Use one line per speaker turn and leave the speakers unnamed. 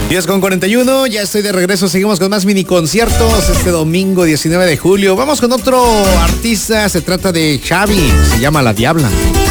10:41, ya estoy de regreso. Seguimos con más mini conciertos este domingo 19 de julio. Vamos con otro artista, se trata de Xavi, se llama La Diabla.